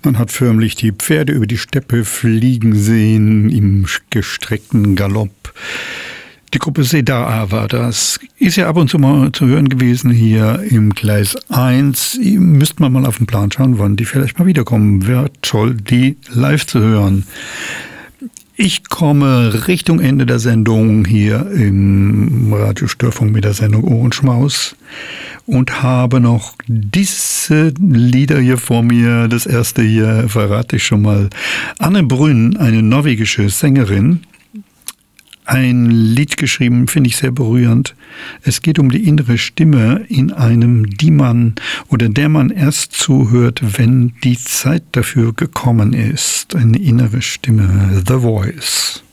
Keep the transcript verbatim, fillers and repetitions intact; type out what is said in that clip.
Man hat förmlich die Pferde über die Steppe fliegen sehen im gestreckten Galopp. Die Gruppe Sedaa war das. Ist ja ab und zu mal zu hören gewesen hier im Gleis eins. Müsste man mal auf den Plan schauen, wann die vielleicht mal wiederkommen. Wäre toll, die live zu hören. Ich komme Richtung Ende der Sendung hier im Radiostörfunk mit der Sendung Ohrenschmaus und habe noch diese Lieder hier vor mir. Das erste hier verrate ich schon mal. Anne Brünn, eine norwegische Sängerin. Ein Lied geschrieben, finde ich sehr berührend. Es geht um die innere Stimme in einem, die man oder der man erst zuhört, wenn die Zeit dafür gekommen ist. Eine innere Stimme, The Voice.